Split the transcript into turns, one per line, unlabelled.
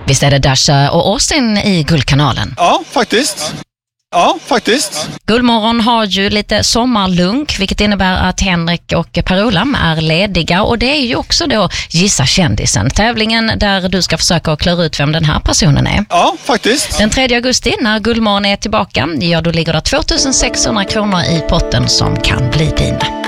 Visst är det Dasha och Austin i Guldkanalen?
Ja, faktiskt.
Guldmorgon har ju lite sommarlunk, vilket innebär att Henrik och Per-Ola är lediga, och det är ju också då Gissa kändisen, tävlingen där du ska försöka klura ut vem den här personen är.
Ja, faktiskt.
Den 3 augusti när Guldmorgon är tillbaka, då ligger det 2600 kronor i potten som kan bli dina.